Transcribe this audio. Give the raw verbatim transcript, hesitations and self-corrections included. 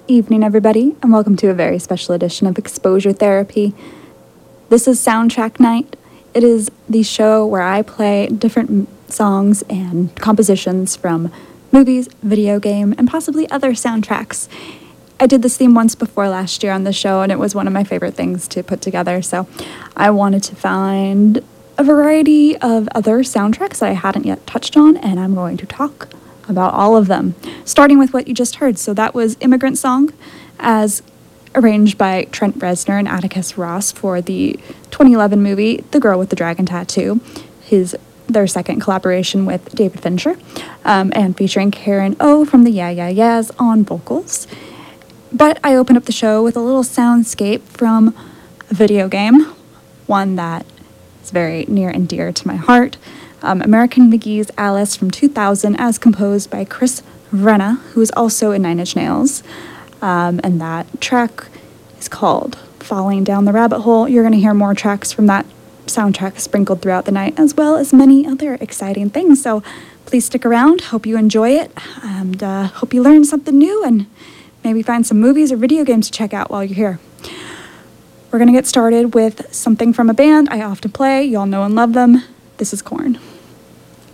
evening, everybody, and welcome to a very special edition of Exposure Therapy. This is Soundtrack Night. It is the show where I play different m- songs and compositions from movies, video game, and possibly other soundtracks. I did this theme once before last year on the show, and it was one of my favorite things to put together, so I wanted to find a variety of other soundtracks that I hadn't yet touched on, and I'm going to talk about all of them, starting with what you just heard. So that was Immigrant Song, as arranged by Trent Reznor and Atticus Ross for the twenty eleven movie The Girl with the Dragon Tattoo, his their second collaboration with David Fincher, um, and featuring Karen O from the Yeah Yeah Yeahs on vocals. But I opened up the show with a little soundscape from a video game, one that is very near and dear to my heart. Um, American McGee's Alice from two thousand, as composed by Chris Vrenna, who is also in Nine Inch Nails. Um, and that track is called Falling Down the Rabbit Hole. You're going to hear more tracks from that soundtrack sprinkled throughout the night, as well as many other exciting things. So please stick around. Hope you enjoy it, and uh, hope you learn something new, and maybe find some movies or video games to check out while you're here. We're going to get started with something from a band I often play. You all know and love them. This is Korn.